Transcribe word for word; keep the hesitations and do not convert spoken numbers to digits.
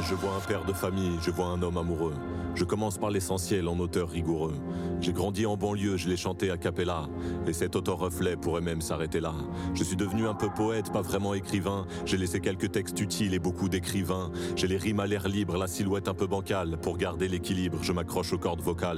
je vois un père de famille, je vois un homme amoureux. Je commence par l'essentiel en auteur rigoureux. J'ai grandi en banlieue, je l'ai chanté a cappella. Et cet auto-reflet pourrait même s'arrêter là. Je suis devenu un peu poète, pas vraiment écrivain. J'ai laissé quelques textes utiles et beaucoup d'écrivains. J'ai les rimes à l'air libre, la silhouette un peu bancale. Pour garder l'équilibre, je m'accroche aux cordes vocales.